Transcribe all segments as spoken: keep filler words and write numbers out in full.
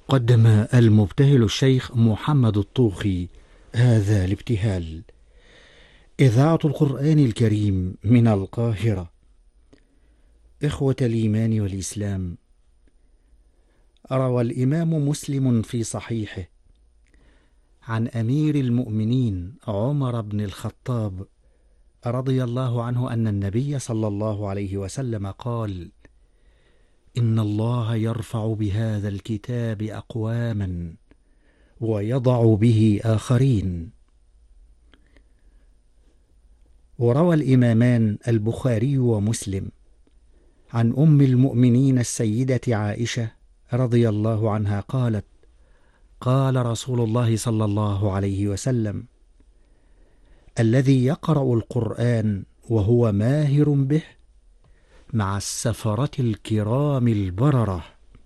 قدم المبتهل الشيخ محمد الطوخي هذا الابتهال. إذاعة القرآن الكريم من القاهرة. إخوة الإيمان والإسلام، روى الإمام مسلم في صحيحه عن أمير المؤمنين عمر بن الخطاب رضي الله عنه أن النبي صلى الله عليه وسلم قال: إن الله يرفع بهذا الكتاب أقواما ويضع به آخرين. وروى الإمامان البخاري ومسلم عن أم المؤمنين السيدة عائشة رضي الله عنها قالت: قال رسول الله صلى الله عليه وسلم: الذي يقرأ القرآن وهو ماهر به مع السفرة الكرام البررة.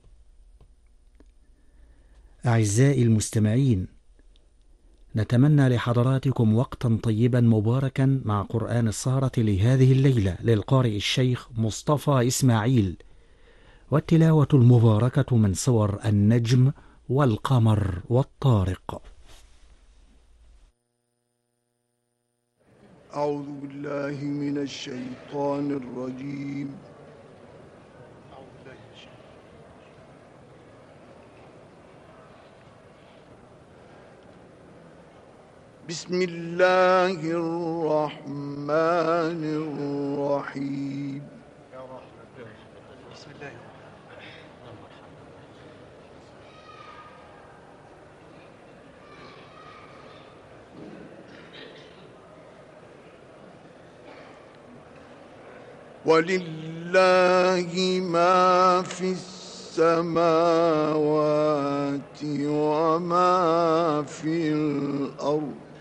أعزائي المستمعين، نتمنى لحضراتكم وقتا طيبا مباركا مع قرآن السهرة لهذه الليلة للقارئ الشيخ مصطفى إسماعيل، والتلاوة المباركة من سور النجم والقمر والطارق. أعوذ بالله من الشيطان الرجيم. بسم الله الرحمن الرحيم. بسم الله. ولله ما في السماوات وما في الأرض